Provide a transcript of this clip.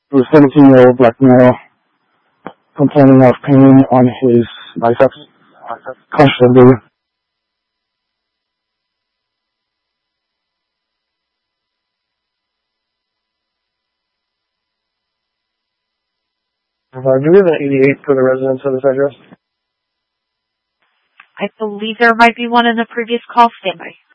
to a 17-year-old black male complaining of pain on his biceps. Constantly. Do we have an 88 for the residents of this address? I believe there might be one in the previous call. Stand by.